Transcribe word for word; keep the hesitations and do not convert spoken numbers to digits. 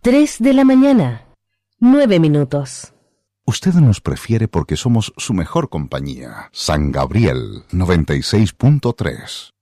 Tres de la mañana. Nueve minutos. Usted nos prefiere porque somos su mejor compañía. San Gabriel noventa y seis punto tres.